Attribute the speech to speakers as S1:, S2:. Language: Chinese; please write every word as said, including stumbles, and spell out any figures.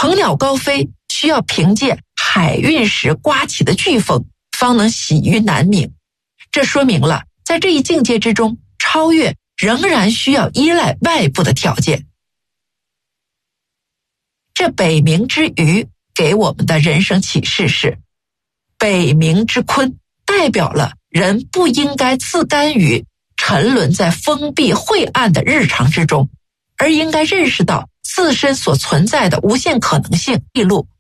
S1: 腾鸟高飞需要凭借海运时刮起的飓风，方能喜于南冥。这说明了在这一境界之中，超越仍然需要依赖外部的条件。这北冥之鱼给我们的人生启示是，北冥之坤代表了人不应该自甘于沉沦在封闭晦暗的日常之中，而应该认识到自身所存在的无限可能性，记录